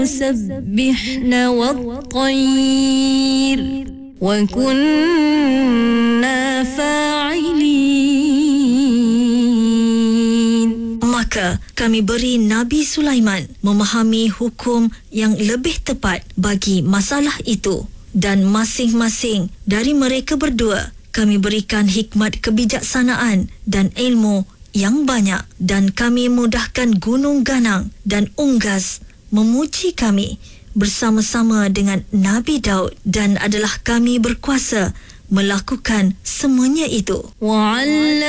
يسبحن والطير وكنا فاعلين. Maka kami beri Nabi Sulaiman memahami hukum yang lebih tepat bagi masalah itu, dan masing-masing dari mereka berdua kami berikan hikmat kebijaksanaan dan ilmu yang banyak, dan kami mudahkan gunung ganang dan unggas memuji kami bersama-sama dengan Nabi Daud, dan adalah kami berkuasa melakukan semuanya itu.